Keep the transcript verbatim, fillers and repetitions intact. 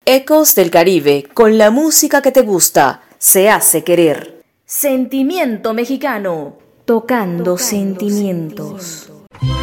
Ecos del Caribe, con la música que te gusta, se hace querer. Sentimiento mexicano. Tocando, Tocando sentimientos. sentimientos.